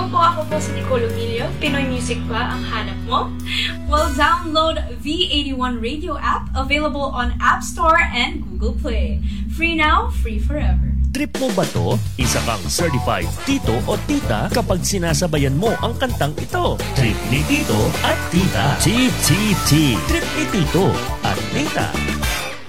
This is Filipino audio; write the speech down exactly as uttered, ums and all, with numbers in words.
po, ako po si Nicole Ogilio. Pinoy music ba ang hanap mo? Well, download V eighty-one Radio app, available on App Store and Google Play. Free now, free forever. Trip mo ba to? Isa kang certified tito o tita kapag sinasabayan mo ang kantang ito. Trip ni tito at tita. T T T. Trip ni tito at tita.